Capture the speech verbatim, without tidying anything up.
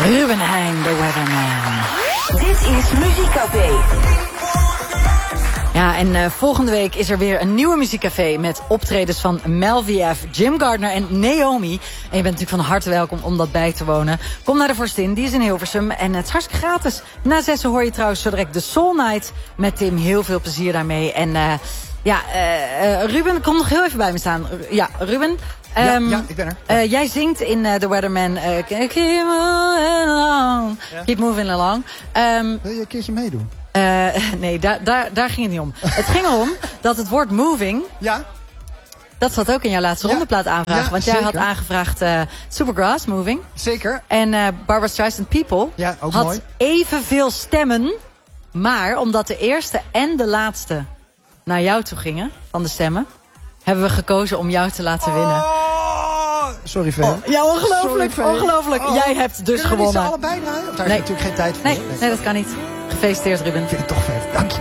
Ruben Heijn, de Weatherman. Dit is Muziekcafé. Ja, en uh, volgende week is er weer een nieuwe Muziekcafé met optredens van Mel V F, Jim Gardner en Naomi. En je bent natuurlijk van harte welkom om dat bij te wonen. Kom naar de Vorstin, die is in Hilversum en het is hartstikke gratis. Na zessen hoor je trouwens zo direct de Soul Night met Tim. Heel veel plezier daarmee. En uh, ja, uh, uh, Ruben, kom nog heel even bij me staan. Ja, Ruben. Um, ja, ja, ik ben er. Ja. Uh, jij zingt in uh, The Weatherman uh, Keep moving along. Ja. Keep moving along. Um, Wil je een keertje meedoen? Uh, nee, daar, daar, daar ging het niet om. Het ging erom dat het woord moving... Ja. Dat zat ook in jouw laatste ja. rondeplaat aanvragen. Ja, want jij zeker. had aangevraagd uh, Supergrass, Moving. Zeker. En uh, Barbra Streisand, People. Ja, ook had mooi. evenveel stemmen. Maar omdat de eerste en de laatste naar jou toe gingen, van de stemmen, hebben we gekozen om jou te laten winnen. Oh, sorry, Vee. Oh, ja, ongelooflijk. Sorry, ongelooflijk. Oh. Jij hebt dus Kunnen gewonnen. Kunnen we allebei draaien? Daar nee. is natuurlijk geen tijd voor. Nee, nee, dat kan niet. Gefeliciteerd, Ruben. Ik vind het toch vet. Dank je.